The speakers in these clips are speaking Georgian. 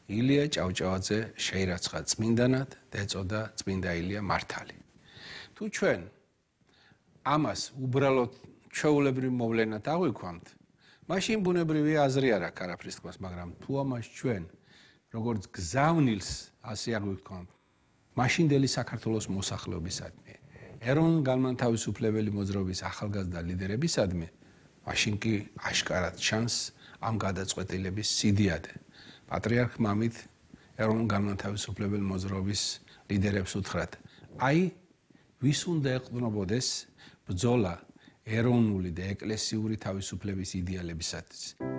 ილია ჭავჭავაძე შეირაცხა წმინდანად და ეწოდა წმინდა ილია მართალი. თუ ჩვენ ამას უბრალოდ ჩვეულებრივ მოვლენად აღვიქვამთ, მაშინ ბუნებრივი აზრი არ აქვს არაფრის თქმას, მაგრამ თუ ამას ჩვენ როგორც გზავნილს ასე აღვიქვამთ, მაშინდელი საქართველოს მოსახლეობისადმი, ეროვნულ-განმათავისუფლებელი მოძრაობის ახალგაზრდა ლიდერებისადმი, მაშინ კი აშკარად ჩანს ამ გადაწყვეტილების სიდიადე. პატრიარქმა ამით ეროვნულ-განმათავისუფლებელი მოძრაობის ლიდერებს უთხრათ, აი ვის უნდა ეყრდნობოდეს ბრძოლა ეროვნული და ეკლესიური თავისუფლების იდეალებისათვის.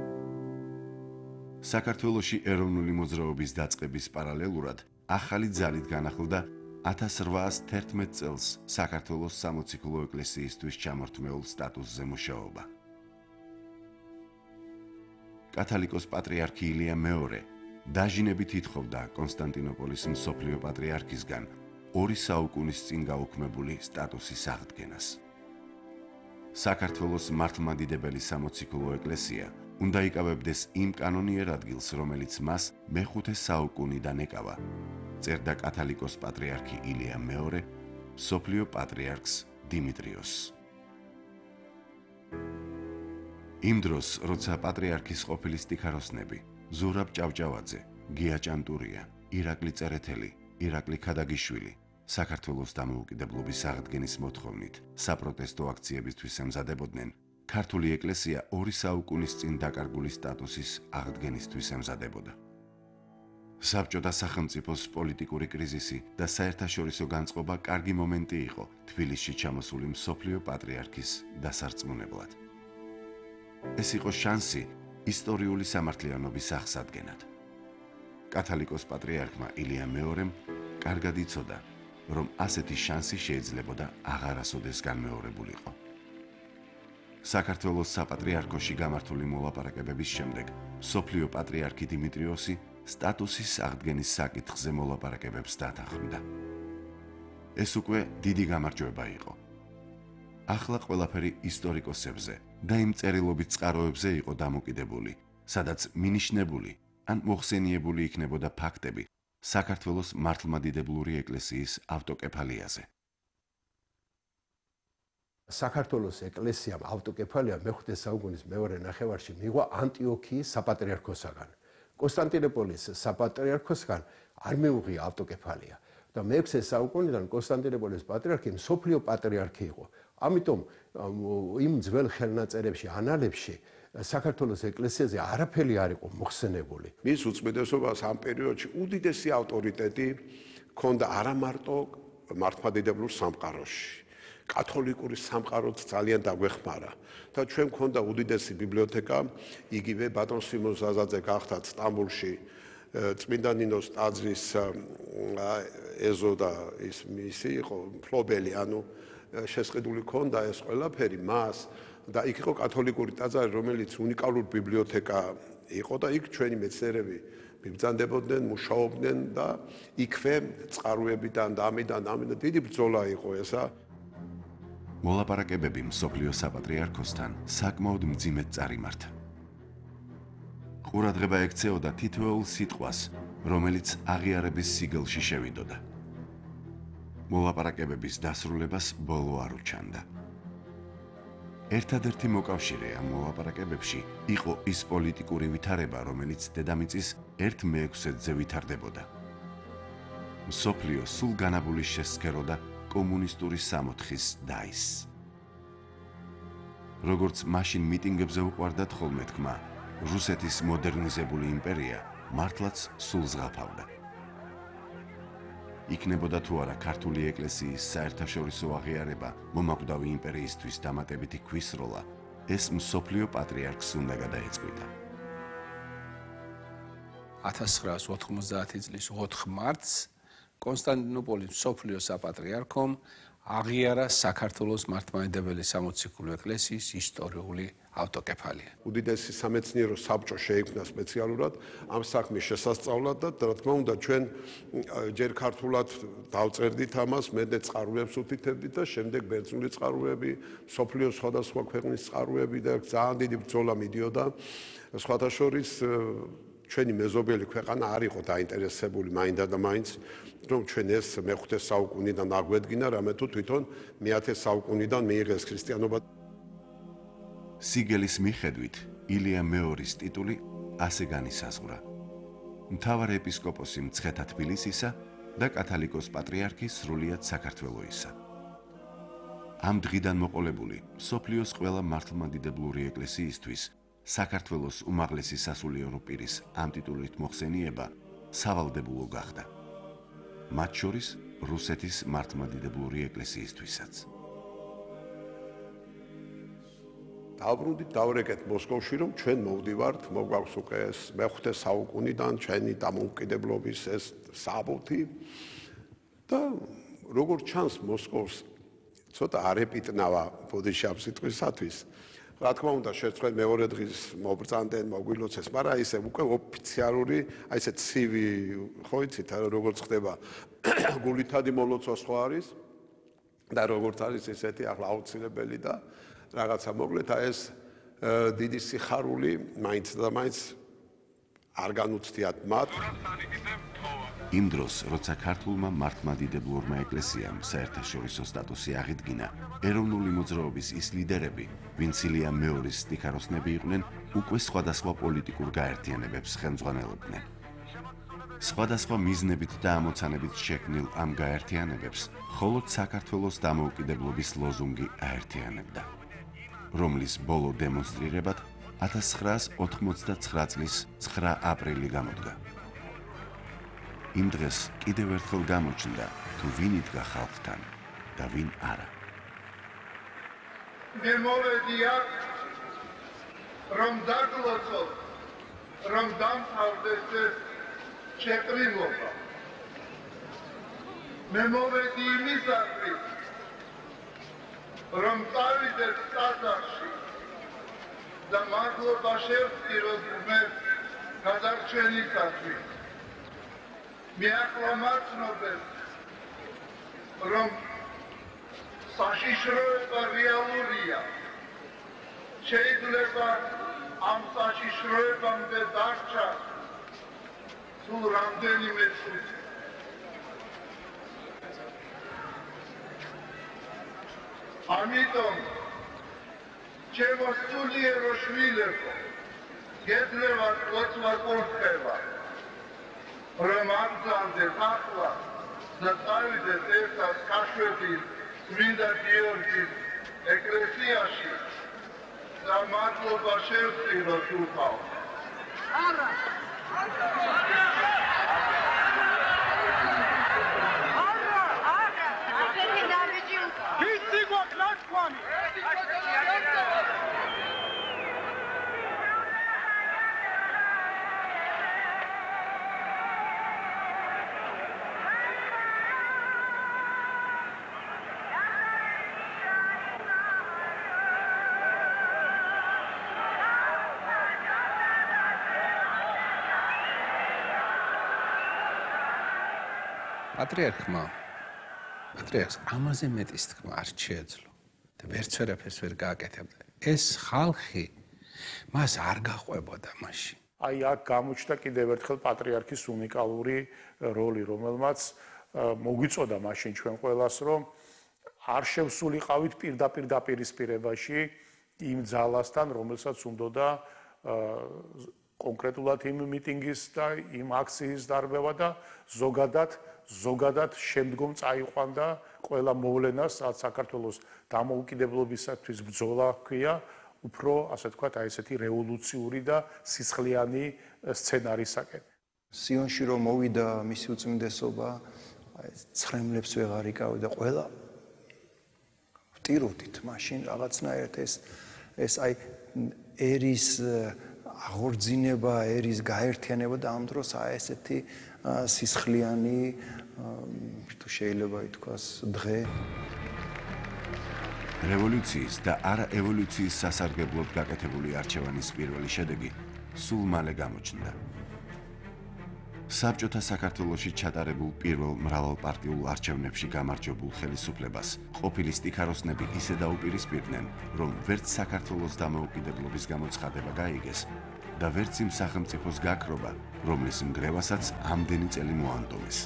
საქართველოში ეროვნული მოძრაობის დაწყების პარალელურად ახალი ძალით განახლდა 1811 წელს საქართველოს სამოციქულო ეკლესიისთვის ჩამორთმეულ სტატუსზე მუშაობა. კათალიკოს პატრიარქი ილია მეორე დაჟინებით ითხოვდა კონსტანტინოპოლის მსოფლიო პატრიარქისგან 2 საუკუნის წინ გაუქმებული სტატუსის აღდგენას. საქართველოს მართლმადიდებელი სამოციქულო ეკლესია უნდა იკავებდეს იმ კანონიერ ადგილს, რომელიც მას მე-5 საუკუნიდან ეკავა, წერდა კათალიკოს პატრიარქი ილია მეორე მსოფლიო პატრიარქს დიმიტრიოს. იმ დროს, როცა პატრიარქის ყოფილი სტიქაროსნები ზურაბ ჭავჭავაძე, გია ჭანტურია, ირაკლი წერეთელი, ირაკლი ქადაგიშვილი საქართველოს დამოუკიდებლობის აღდგენის მოთხოვნით საპროტესტო აქციებისთვის ემზადებოდნენ, ქართული ეკლესია 2 საუკუნის წინ დაკარგული სტატუსის აღდგენისთვის ემზადებოდა. საბჭოთა სახელმწიფოს პოლიტიკური კრიზისი და საერთაშორისო განწყობა კარგი მომენტი იყო თბილისში ჩამოსული მსოფლიო პატრიარქის დასარწმუნებლად. ეს იყო შანსი ისტორიული სამართლიანობის აღსადგენად. კათალიკოს პატრიარქმა ილია მეორემ კარგად იცოდა, რომ ასეთი შანსი შეიძლებოდა აღარასოდეს განმეორებულიყო. საქართველოს საპატრიარქოში გამართული მოლაპარაკებების შემდეგ მსოფლიო პატრიარქი დიმიტრიოსი სტატუსის აღდგენის საკითხზე მოლაპარაკებებს დათანხმდა. ეს უკვე დიდი გამარჯვება იყო. ახლა ყველაფერი ისტორიკოსებზე და იმ წერილობით წყაროებზე იყო დამოკიდებული, სადაც მინიშნებული ან მოხსენიებული იქნებოდა ფაქტები საქართველოს მართლმადიდებლური ეკლესიის ავტოკეფალიაზე. საქართველოს ეკლესიამ ავტოკეფალია მე-5 საუკუნის მეორე ნახევარში მიიღო ანტიოქიის საპატრიარქოსაგან. კონსტანტინოპოლის საპატრიარქოსგან არ მიუღია ავტოკეფალია და მე-6 საუკუნიდან კონსტანტინოპოლის პატრიარქი მსოფლიო პატრიარქი იყო. ამიტომ იმ ძველ ხელნაწერებში, ანალებში საქართველოს ეკლესიაზე არაფერი არ იყო მოხსენებული. მის უწმიდესობას ამ პერიოდში უდიდესი ავტორიტეტი ჰქონდა არა მარტო მართლმადიდებლურ სამყაროში, კათოლიკური სამყაროც ძალიან დაგვეხმარა და ჩვენ მქონდა უდიდესი ბიბლიოთეკა, იგივე ბატონ სიმონ ზაზაძე გახდა სტამბოლში წმინდა ნინოს ტაძრის ეზო და ის მისი იყო მფლობელი, ანუ შესყიდული ჰქონდა ეს ყველაფერი მას და იქ იყო კათოლიკური ტაძარი, რომელიც უნიკალური ბიბლიოთეკა იყო და იქ ჩვენი მეცნიერები მიბრძანდებოდნენ, მუშაობდნენ და იქვე წყაროებიდან და ამიდან დიდი ბრძოლა იყო ესა. მოლაპარაკებები მსოფლიო საპატრიარქოსთან საკმაოდ მძიმედ წარიმართა. ყურადღება ექცეოდა თითოეულ სიტყვას, რომელიც აღიარების სიგელში შევიდოდა. მოლაპარაკებების დასრულებას ბოლო არ უჩანდა. ერთადერთი მოკავშირე ამ მოლაპარაკებებში იყო ის პოლიტიკური ვითარება, რომელიც დედამიწის 1/6-ზე ვითარდებოდა. მსოფლიო სულ განაბული შესცქეროდა კომუნისტური სამოთხის დაისს. როგორც მაშინ მიტინგებზე უყვარდათ ხოლმე თქმა, რუსეთის მოდერნიზებული იმპერია მართლაც სულ ზღაფავდა. იქნებოდა თუ არა ქართული ეკლესიის საერთაშორისო აღიარება მომაკვდავი იმპერიისთვის დამატებითი ქვის როლა, ეს მსოფლიო პატრიარქს უნდა გადაეწყვიტა. 1990 წლის 4 მარტს კონსტანტინოპოლის მსოფლიო საპატრიარქომ აღიარა საქართველოს მართლმადიდებელი სამოციქულო ეკლესიის ისტორიული ავტოკეფალია. უდიდესი სამეცნიერო საბჭო შეიქმნა სპეციალურად ამ საქმის შესასწავლად და რა თქმა უნდა ჩვენ ჯერ ქართულად დავწერდით ამას, მერე წყაროებს უთითებდით და შემდეგ ბერძნული წყაროები, მსოფლიოს სხვადასხვა ქვეყნის წყაროები და ძალიან დიდი ბრძოლა მიდიოდა. სხვათა შორის ჩვენი მეზობელი ქვეყანა არ იყო დაინტერესებული მაინდა და მაინც რომ ჩვენ ეს მე-5 საუკუნიდან აგვედგინა, რამე თუ თვითონ მე-10 საუკუნიდან მიიღეს ქრისტიანობა. სიგელის მიხედვით ილია მეორის ტიტული ასე განისაზღვრა: მთავარ ეპისკოპოსი მცხეთა თბილისისა და კათალიკოს პატრიარქი სრულიად საქართველოისა. ამ დღიდან მოყოლებული მსოფლიოს ყველა მართლმადიდებლური ეკლესიისთვის საქართველოს უმაღლესი სასულიერო პირის ამ ტიტულით მოხსენიება სავალდებულო გახდა. მათ შორის რუსეთის მართლმადიდებლური ეკლესიისთვისაც. დავბრუნდით დავრეკეთ მოსკოვში, რომ ჩვენ მოვდივართ, მოგვაქვს უკვე ეს მე-5 საუკუნიდან ჩვენი დამოუკიდებლობის ეს საბუთი და როგორც ჩანს მოსკოვს ცოტა არ ეპიტნავა ბოდიში ამ სიტყვისათვის. რა თქმა უნდა, შეცვლენ მეორე დღის მობრძანდნენ, მოგვილოცეს, მაგრამ ისე უკვე ოფიციალური, აი ესე ცივი, ხო იცით, როგორც ხდება გულითადი მოლოცვა სხვა არის და როგორც არის ესეთი ახლა აუცილებელი და რაღაცა მოკლედ აი ეს დიდი სიხარული მაინც და მაინც არ განუცდიათ მათ. იმ დროს, როცა ქართულმა მართლმადიდებლურმა ეკლესიამ საერთაშორისო სტატუსი აღიდგინა, ეროვნული მოძრაობის ის ლიდერები, ვინც ილია მეორის სტიქაროსნები იყვნენ, უკვე სხვადასხვა პოლიტიკურ გაერთიანებებს ხელმძღვანელობდნენ. სხვადასხვა მიზნებით და ამოცანებით შექმნილ ამ გაერთიანებებს მხოლოდ საქართველოს დამოუკიდებლობის ლოზუნგი აერთიანებდა, რომლის ბოლო დემონსტრირებად 1989 წლის 9 აპრილი გამოდგა. იმ დღეს კიდევ ერთხელ გამოჩნდა, თუ ვინ იდგა ხალხთან და ვინ არა. მე მოვედია, რომ დაგლოცოთ, რომ დამთავრდეს ეს შეყრილობა. მე მოვედი იმისათვის, რომ წავიდეთ ტაძარში და მადლობა შევწიროთ ღმერთს გადარჩენისათვის. მე ახლა მაცნობებ, რომ საშიშროება რეალურია. შეიძლება ამ საშიშროებამდე დარჩა სულ რამდენიმე წუთი. ამიტომ ჩემო სულიერო შვილებო, გეძლევათ ლოცვა კურთხევა, რომ ამძალდეთ ახლა და წავიდეთ ერთად ქაშვეთის წმინდა გიორგის ეკლესიაში და მადლობა შევწიროთ უკავ. არა! პატრიარქს ამაზე მეტის თქმა არ შეეძლო და ვერც ვერაფერს ვერ გააკეთებდა. ეს ხალხი მას არ გაყვებოდა მაშინ. აი აქ გამოჩნდა კიდევ ერთხელ პატრიარქის უნიკალური როლი, რომელმაც მოგვიწოდა მაშინ ჩვენ ყველას, რომ არ შევსულიყავით პირდაპირ დაპირისპირებაში იმ ძალასთან, რომელსაც უნდოდა კონკრეტულად იმ მიტინგის და იმ აქციის დარბევა და ზოგადად შემდგომ წაიყვანდა ყველა მოვლენას, რაც საქართველოს დამოუკიდებლობისათვის ბრძოლა ჰქვია, უფრო ასე თქვათ, აი ესეთი რევოლუციური და სისხლიანი სცენარისაკენ. სიონში რომ მოვიდა მისი უწმინდესობა, აი ცხრემლებს ვეღარ იკავდა ყველა. ვტიროდით მაშინ რაღაცნაირად ეს აი ერის აღორძინება, ერის გაერთიანება და ამ დროს აი ესეთი სისხლიანი თუ შეიძლება ითქვას დღე. რევოლუციის და არა ევოლუციის სასარგებლოდ გაკეთებული არჩევანის პირველი შედეგი სულ მალე გამოჩნდა. საბჭოთა საქართველოში ჩატარებულ პირველ მრავალპარტიულ არჩევნებში გამარჯვებულ ხელისუფლებას ყოფილი სტიქაროსნები ისე დაუპირისპირდნენ, რომ ვერც საქართველოს დამოუკიდებლობის გამოცხადება გაიგეს, და ვერც იმ სახელმწიფოს გაქრობა, რომლის ნგრევასაც ამდენი წელი მოანდომეს.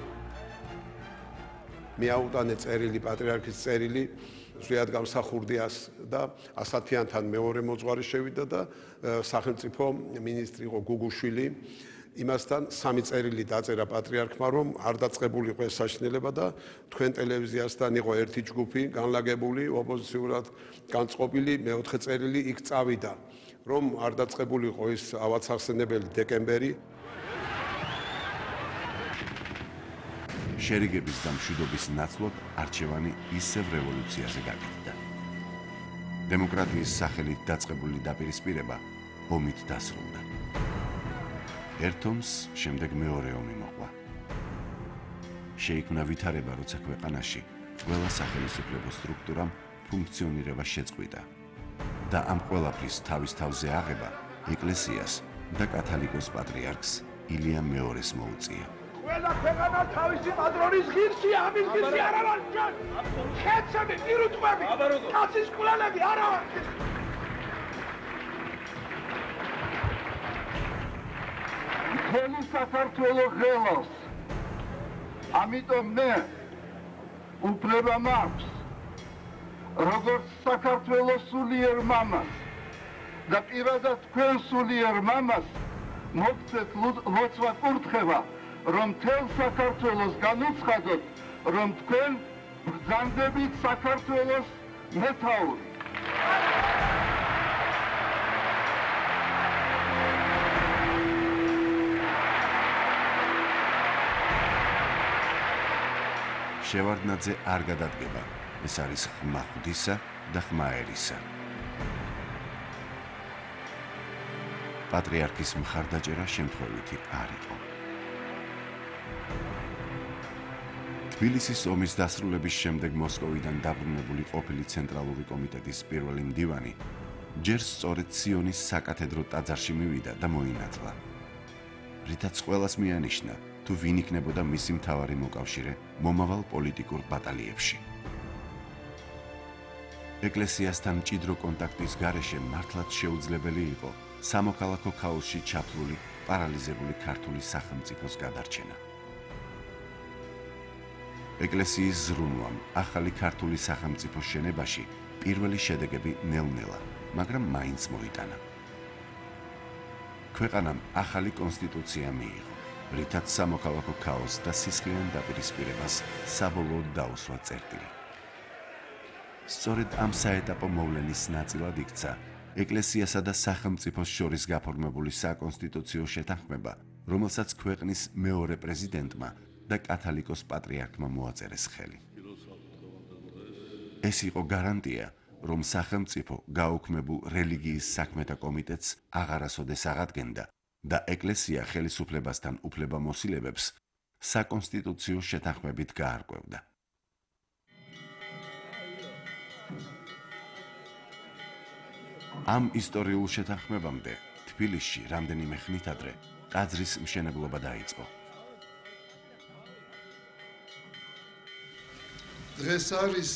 მე აუტანე წერილი, პატრიარქის წერილი, ზუსტად გამსახურდიას და ასათიანთან მეორე მოძღვარი შევიდა და სახელმწიფო მინისტრი იყო გუგუშვილი. იმასთან სამი წერილი დაწერა პატრიარქმა, რომ არ დაწყებულიყო ეს საშინელება და თქვენ ტელევიზიასთან იყო ერთი ჯგუფი განლაგებული, ოპოზიციურად განწყობილი, მეოთხე წერილი იქ წავიდა, რომ არ დაწყებულიყო ის ავაცახსენებელი დეკემბერი. შერიგების და მშვიდობის ნაცვლად არჩევანი ისევ რევოლუციაზე გაკეთდა. დემოკრატიის სახელით დაწყებული დაპირისპირება ომით დასრულდა. ერთ ომს შემდეგ მეორე ომი მოყვა. შეიქმნა ვითარება, როცა ქვეყანაში ყველა სახელმწიფო სტრუქტურამ ფუნქციონირება შეწყვიტა და ამ ყველაფრის თავის თავზე აღება ეკლესიას და კათალიკოს პატრიარქს ილია მეორეს მოუწია. ყველა ქვეყანა თავისი პატრონის ღირსი, ამის ღირსი არა ვარ ჩვენ. ხეთები, პირუტყვები, კაცის კულანები არა ვარ. მთელი საქართველო ღელავს. ამიტომ მე უფლება მაქვს როგორც საქართველოს სულიერ მამას და პირადად თქვენ სულიერ მამას მოგცეთ ლოცვა კურთხევა, რომ მთელ საქართველოს განუცხადოთ, რომ თქვენ ბრძანდებით საქართველოს მეთაური. შევარდნაძე არ გადადგება, ეს არის ხმა ღვთისა და ხმა ერისა. პატრიარქის მხარდაჭერა შემთხვევითი არ იყო. თბილისის ომის დასრულების შემდეგ მოსკოვიდან დაბრუნებული ყოფილი ცენტრალური კომიტეტის პირველი მდივანი ჯერ სწორედ სიონის საკათედრო ტაძარში მივიდა და მოინათლა. რითაც ყველას მიანიშნა, თუ ვინ იქნებოდა მისი მთავარი მოკავშირე მომავალ პოლიტიკურ ბატალიებში. ეკლესიასთან მჭიდრო კონტაქტის გარეშე მართლაც შეუძლებელი იყო სამოქალაქო ქაოსში ჩაფლული პარალიზებული ქართული სახელმწიფოს გადარჩენა. ეკლესიის ზრუნვამ ახალი ქართული სახელმწიფოს შენებაში პირველი შედეგები ნელ-ნელა, მაგრამ მაინც მოიტანა. ქვეყანამ ახალი კონსტიტუცია მიიღო, რითაც სამოქალაქო ქაოსს და სისხლიან დაპირისპირებას საბოლოოდ დაუსვა წერტილი. სწორედ ამ საეტაპო მოვლენის ნაწილად იქცა ეკლესიასა და სახელმწიფოს შორის გაფორმებული საკონსტიტუციო შეთანხმება, რომელსაც ქვეყნის მეორე პრეზიდენტმა და კათალიკოს პატრიარქმა მოაწერეს ხელი. ეს იყო გარანტია, რომ სახელმწიფო გაუქმებულ რელიგიის საქმეთა კომიტეტს აღარასოდეს აღადგენდა და ეკლესია ხელისუფლებასთან უფლებამოსილებებს საკონსტიტუციო შეთანხმებით გაარკვევდა. ამ ისტორიულ შეთანხმებამდე თბილისში რამდენიმე ხნით ადრე ტაძრის მშენებლობა დაიწყო. დღეს არის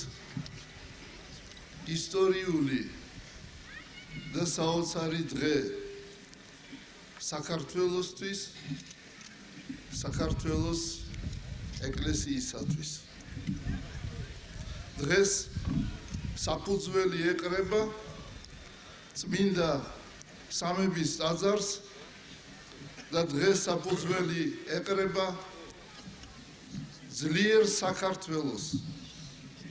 ისტორიული და საოცარი დღე საქართველოსთვის, საქართველოს ეკლესიისათვის. დღეს საფუძველი ეყრება წმინდა სამების ტაძარს და დღეს საფუძველი ეყრება ძლიერ საქართველოს